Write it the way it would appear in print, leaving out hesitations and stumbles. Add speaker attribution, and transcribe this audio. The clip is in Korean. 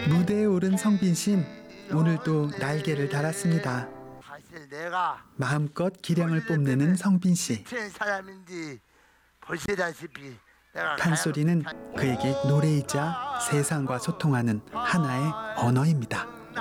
Speaker 1: 무대에 오른 성빈 씨는 오늘도 날개를 달았습니다.
Speaker 2: 사실 내가
Speaker 1: 마음껏 기량을 뽐내는 성빈 씨.
Speaker 2: 어떤 사람인지 보시다시피 내가
Speaker 1: 판소리는 그에게 노래이자 세상과 소통하는 하나의 언어입니다.